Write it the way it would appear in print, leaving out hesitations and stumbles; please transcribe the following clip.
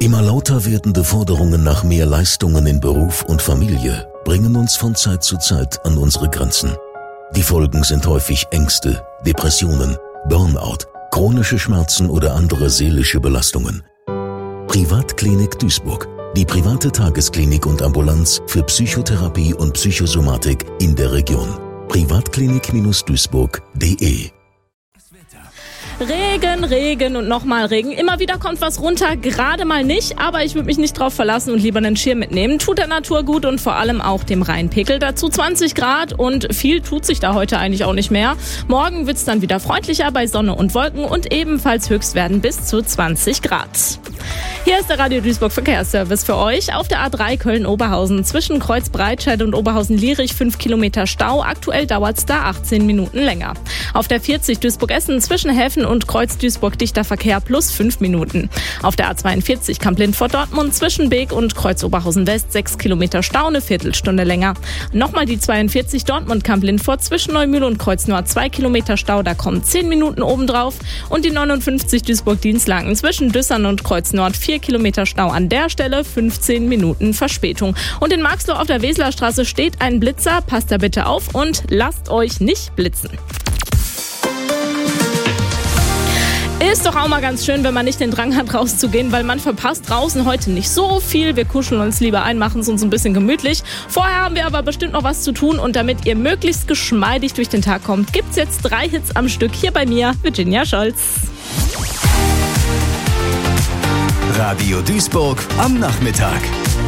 Immer lauter werdende Forderungen nach mehr Leistungen in Beruf und Familie bringen uns von Zeit zu Zeit an unsere Grenzen. Die Folgen sind häufig Ängste, Depressionen, Burnout, chronische Schmerzen oder andere seelische Belastungen. Privatklinik Duisburg, die private Tagesklinik und Ambulanz für Psychotherapie und Psychosomatik in der Region. privatklinik-duisburg.de. Regen und nochmal Regen. Immer wieder kommt was runter, gerade mal nicht, aber ich würde mich nicht drauf verlassen und lieber einen Schirm mitnehmen. Tut der Natur gut und vor allem auch dem Rheinpegel. Dazu 20 Grad und viel tut sich da heute eigentlich auch nicht mehr. Morgen wird's dann wieder freundlicher bei Sonne und Wolken und ebenfalls Höchstwerten bis zu 20 Grad. Hier ist der Radio Duisburg Verkehrsservice für euch. Auf der A3 Köln-Oberhausen zwischen Kreuz-Breitscheid und Oberhausen-Lierich 5 Kilometer Stau. Aktuell dauert's da 18 Minuten länger. Auf der 40 Duisburg-Essen zwischen Helfen und Kreuz-Duisburg dichter Verkehr plus 5 Minuten. Auf der A42 Kamp-Lindfort-Dortmund zwischen Beek und Kreuz-Oberhausen-West 6 Kilometer Stau, eine Viertelstunde länger. Nochmal die 42 Dortmund-Kamp-Lindfort zwischen Neumühle und Kreuz-Nord 2 Kilometer Stau, da kommen 10 Minuten obendrauf. Und die 59 Duisburg-Dienstlaken zwischen Düssern und Kreuz-Nord 4 Kilometer Stau an der Stelle, 15 Minuten Verspätung. Und in Marxloh auf der Weselerstraße steht ein Blitzer, passt da bitte auf und lasst euch nicht blitzen. Ist doch auch mal ganz schön, wenn man nicht den Drang hat, rauszugehen, weil man verpasst draußen heute nicht so viel. Wir kuscheln uns lieber ein, machen es uns ein bisschen gemütlich. Vorher haben wir aber bestimmt noch was zu tun und damit ihr möglichst geschmeidig durch den Tag kommt, gibt's jetzt 3 Hits am Stück hier bei mir, Virginia Scholz. Radio Duisburg am Nachmittag.